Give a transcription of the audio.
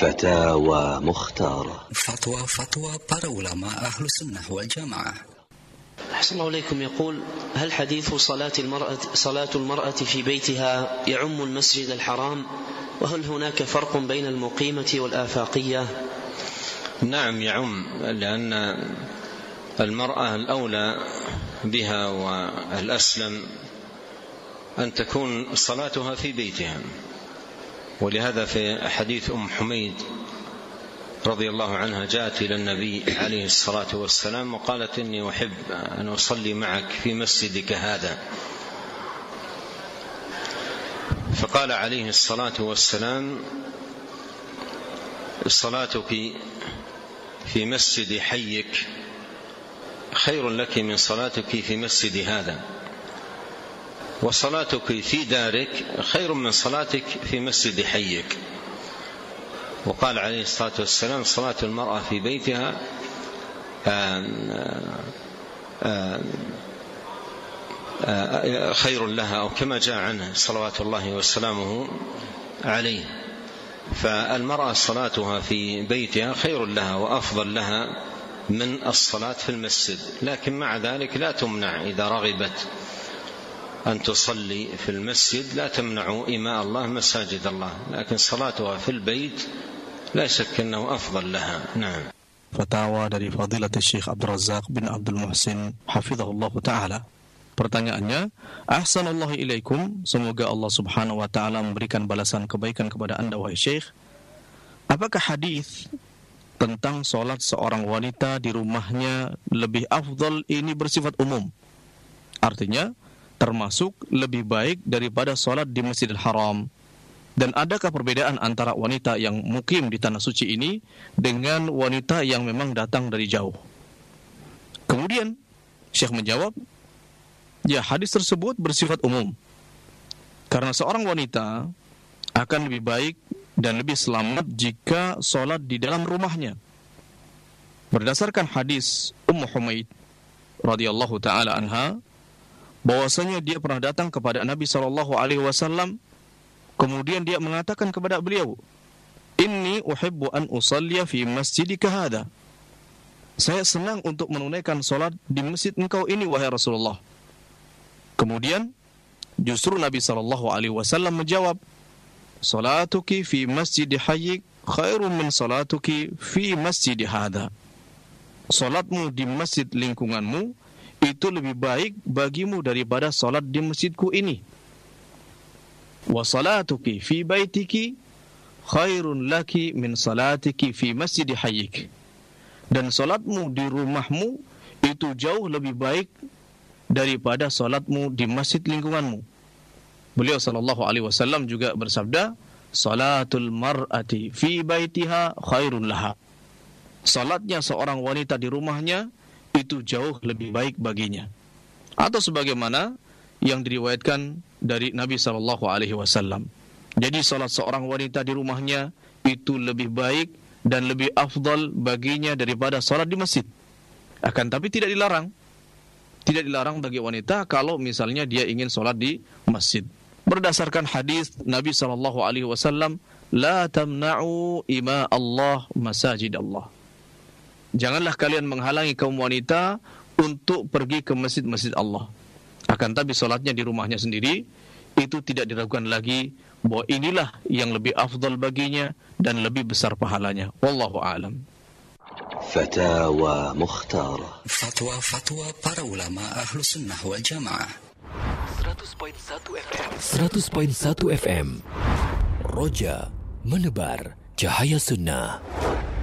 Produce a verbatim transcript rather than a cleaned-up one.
فتاوى مختارة. فتوى فتوى para ulama أهل السنة والجماعة. أحسن الله إليكم. يقول: هل حديث صلاة المرأة صلاة المرأة في بيتها يعم المسجد الحرام؟ وهل هناك فرق بين المقيمة والآفاقية؟ نعم يعم، لأن المرأة الأولى بها والأسلم أن تكون صلاتها في بيتها، ولهذا في حديث أم حميد رضي الله عنها جاءت إلى النبي عليه الصلاة والسلام وقالت: إني أحب أن أصلي معك في مسجدك هذا. فقال عليه الصلاة والسلام: صلاتك في مسجد حيك خير لك من صلاتك في مسجد هذا، وصلاتك في دارك خير من صلاتك في مسجد حيك. وقال عليه الصلاة والسلام: صلاة المرأة في بيتها خير لها، أو كما جاء عنه صلوات الله وسلامه عليه. فالمرأة صلاتها في بيتها خير لها وأفضل لها من الصلاة في المسجد، لكن مع ذلك لا تمنع إذا رغبت أن تصلي في المسجد، لا تمنع إماء الله مساجد الله، لكن صلاتها في البيت لا شك أنه أفضل لها. نعم. Fatwa dari Fadilatul Syekh Abdul Razak bin Abdul Muhsin hafizahullah ta'ala. Pertanyaannya, Ahsanallahu ilaikum, semoga Allah subhanahu wa ta'ala memberikan balasan kebaikan kepada anda wahai Syekh. Apakah hadis tentang solat seorang wanita di rumahnya lebih afdal ini bersifat umum? Artinya termasuk lebih baik daripada solat di Masjidil Haram. Dan adakah perbedaan antara wanita yang mukim di tanah suci ini dengan wanita yang memang datang dari jauh? Kemudian Syekh menjawab, ya, hadis tersebut bersifat umum, karena seorang wanita akan lebih baik dan lebih selamat jika solat di dalam rumahnya. Berdasarkan hadis Ummu Humaid radhiyallahu ta'ala anha, bahwasanya dia pernah datang kepada Nabi sallallahu alaihi wasallam, kemudian dia mengatakan kepada beliau, "Inni uhibbu an usalliya fi masjidika hadha." Saya senang untuk menunaikan salat di masjid engkau ini wahai Rasulullah. Kemudian justru Nabi sallallahu alaihi wasallam menjawab, "Salatuki fi masjid hayyik khairun min salatuki fi masjid hadha." Salatmu di masjid lingkunganmu itu lebih baik bagimu daripada salat di masjidku ini. Wa salatuki fi baitiki khairun laki min salatiki fi masjid hayyik. Dan salatmu di rumahmu itu jauh lebih baik daripada salatmu di masjid lingkunganmu. Beliau sallallahu alaihi wasallam juga bersabda, salatul mar'ati fi baitiha khairun laha. Salatnya seorang wanita di rumahnya itu jauh lebih baik baginya. Atau sebagaimana yang diriwayatkan dari Nabi sallallahu alaihi wasallam. Jadi salat seorang wanita di rumahnya itu lebih baik dan lebih afdal baginya daripada salat di masjid. Akan tapi tidak dilarang. Tidak dilarang bagi wanita kalau misalnya dia ingin salat di masjid. Berdasarkan hadis Nabi sallallahu alaihi wasallam, la tamna'u ima Allah masajid Allah. Janganlah kalian menghalangi kaum wanita untuk pergi ke masjid-masjid Allah. Akan tapi salatnya di rumahnya sendiri itu tidak diragukan lagi bahwa inilah yang lebih afdal baginya dan lebih besar pahalanya. Wallahu a'lam. Fatawa Mukhtara. Fatwa fatwa para ulama ahlu sunnah wal jamaah. seratus koma satu F M. seratus koma satu F M. Roja menebar cahaya sunnah.